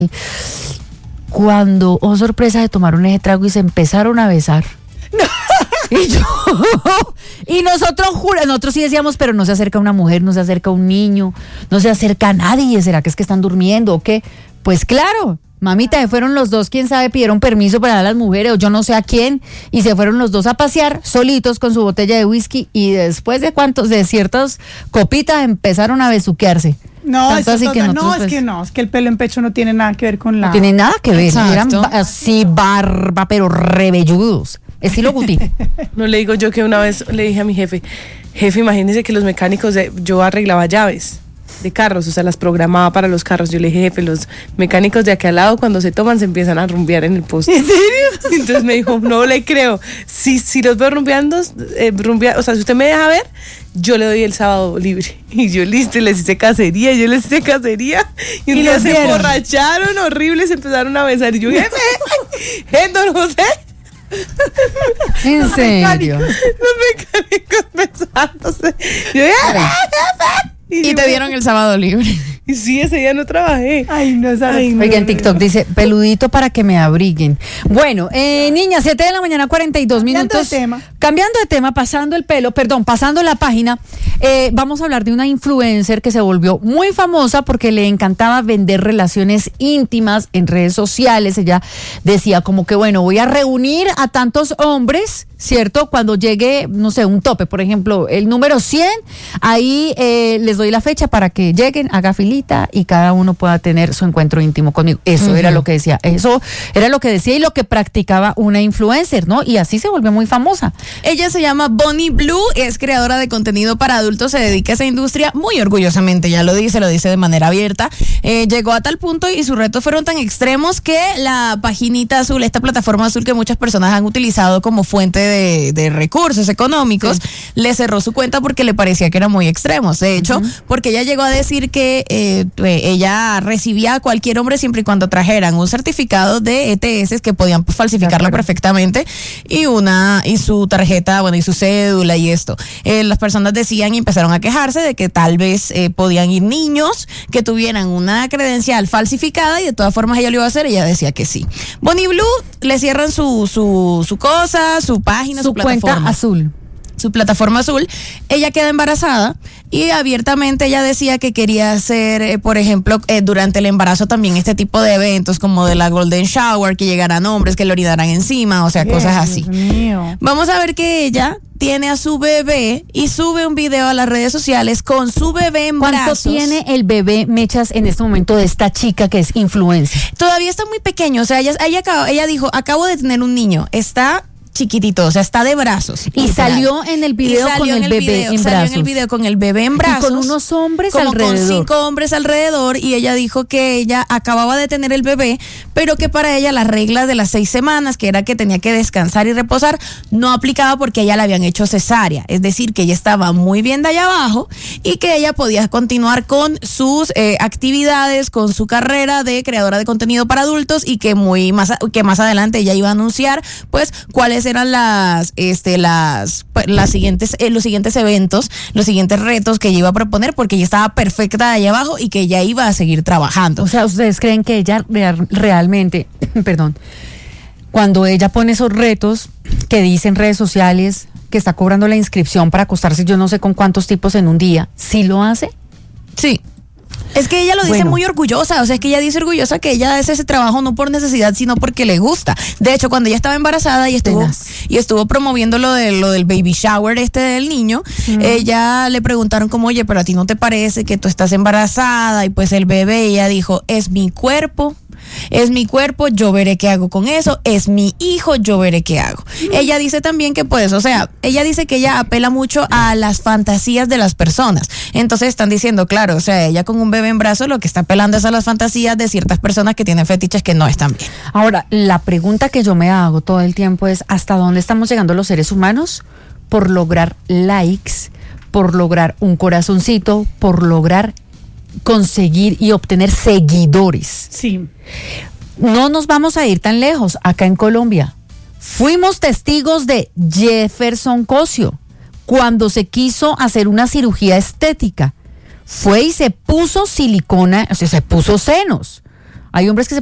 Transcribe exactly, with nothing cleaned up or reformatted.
Cuando, oh sorpresa, se tomaron ese trago y se empezaron a besar. Y yo, y nosotros juramos, nosotros sí decíamos, pero no se acerca una mujer, no se acerca un niño, no se acerca a nadie. ¿Será que es que están durmiendo o qué? Pues claro, mamita, se fueron los dos, quién sabe, pidieron permiso para dar a las mujeres o yo no sé a quién, y se fueron los dos a pasear solitos con su botella de whisky, y después de cuántos, de ciertas copitas empezaron a besuquearse. No, eso así toca, que nosotros, no, pues, es que no, es que el pelo en pecho no tiene nada que ver con la... No tiene nada que ver, Exacto. eran ba- así barba, pero rebelludos, estilo Guti. No le digo yo que una vez le dije a mi jefe, jefe, imagínese que los mecánicos, de, yo arreglaba llaves de carros, o sea, las programaba para los carros. Yo le dije, jefe, los mecánicos de aquí al lado cuando se toman se empiezan a rumbear en el poste. ¿En serio? Entonces me dijo, no le creo. Si, si los veo rumbeando, eh, rumbea, o sea, si usted me deja ver, yo le doy el sábado libre. Y yo listo, y les hice cacería, yo les hice cacería. Y un ¿Y día los se vieron? emborracharon horrible, se empezaron a besar. Y yo, jefe, jefe, don José. ¿En serio? Los mecánicos besándose. Yo, jefe, jefe. Y yo, te dieron el sábado libre. Y sí, ese día no trabajé. Ay, no sabes. Ay, no. Oiga, en TikTok dice, peludito para que me abriguen. Bueno, eh, niñas, siete de la mañana, cuarenta y dos Cambiando minutos. de tema. Cambiando de tema, pasando el pelo, perdón, pasando la página, eh, vamos a hablar de una influencer que se volvió muy famosa porque le encantaba vender relaciones íntimas en redes sociales. Ella decía como que, bueno, voy a reunir a tantos hombres, ¿cierto? Cuando llegue, no sé, un tope, por ejemplo, el número cien, ahí eh, les doy la fecha para que lleguen, haga filita y cada uno pueda tener su encuentro íntimo conmigo. Eso uh-huh. era lo que decía, eso era lo que decía y lo que practicaba una influencer, ¿no? Y así se volvió muy famosa. Ella se llama Bonnie Blue, es creadora de contenido para adultos, se dedica a esa industria muy orgullosamente, ya lo dice, lo dice de manera abierta. Eh, llegó a tal punto y sus retos fueron tan extremos que la paginita azul, esta plataforma azul que muchas personas han utilizado como fuente de, de recursos económicos, sí. le cerró su cuenta porque le parecía que eran muy extremos. De hecho, uh-huh. porque ella llegó a decir que eh, ella recibía a cualquier hombre siempre y cuando trajeran un certificado de E T S que podían falsificarlo claro. perfectamente y una y su tarjeta, bueno, y su cédula y esto. Eh, las personas decían y empezaron a quejarse de que tal vez eh, podían ir niños que tuvieran una credencial falsificada y de todas formas ella lo iba a hacer. Ella decía que sí. Bonnie Blue le cierran su su su cosa, su página, su, su plataforma cuenta azul. su plataforma azul, ella queda embarazada y abiertamente ella decía que quería hacer, eh, por ejemplo, eh, durante el embarazo también este tipo de eventos como de la Golden Shower, que llegaran hombres, que le orinaran encima, o sea, Bien, cosas así. Dios mío. Vamos a ver que ella tiene a su bebé y sube un video a las redes sociales con su bebé en ¿Cuánto brazos. tiene el bebé, Mechas, en este momento de esta chica que es influencer? Todavía está muy pequeño, o sea, ella, ella, acabó, ella dijo, acabo de tener un niño, está chiquitito, o sea, está de brazos. Y literal. salió en el video con el, en el bebé video, en salió brazos. en el video con el bebé en brazos. Y con unos hombres como alrededor. con cinco hombres alrededor, y ella dijo que ella acababa de tener el bebé, pero que para ella las reglas de las seis semanas, que era que tenía que descansar y reposar, no aplicaba porque a ella le habían hecho cesárea. Es decir, que ella estaba muy bien de allá abajo y que ella podía continuar con sus eh, actividades, con su carrera de creadora de contenido para adultos, y que muy más, que más adelante ella iba a anunciar pues cuáles eran las este las las siguientes eh, los siguientes eventos, los siguientes retos que ella iba a proponer, porque ella estaba perfecta de allá abajo y que ella iba a seguir trabajando. O sea, ¿ustedes creen que ella real, realmente, perdón, cuando ella pone esos retos que dice en redes sociales que está cobrando la inscripción para acostarse yo no sé con cuántos tipos en un día, ¿sí lo hace? Sí. Es que ella lo dice bueno. muy orgullosa, o sea, es que ella dice orgullosa que ella hace ese trabajo no por necesidad, sino porque le gusta. De hecho, cuando ella estaba embarazada y estuvo Tenaz. y estuvo promoviendo lo de lo del baby shower este del niño, mm. ella le preguntaron como, oye, pero a ti no te parece que tú estás embarazada y pues el bebé, y ella dijo, es mi cuerpo. Es mi cuerpo, yo veré qué hago con eso, es mi hijo, yo veré qué hago. Mm. Ella dice también que pues, o sea, ella dice que ella apela mucho a las fantasías de las personas. Entonces están diciendo, claro, o sea, ella con un bebé en brazos lo que está apelando es a las fantasías de ciertas personas que tienen fetiches que no están bien. Ahora, la pregunta que yo me hago todo el tiempo es, ¿hasta dónde estamos llegando los seres humanos por lograr likes, por lograr un corazoncito, por lograr conseguir y obtener seguidores? Sí. No nos vamos a ir tan lejos. Acá en Colombia fuimos testigos de Jefferson Cosio cuando se quiso hacer una cirugía estética. Fue y se puso silicona, o sea, se puso senos. Hay hombres que se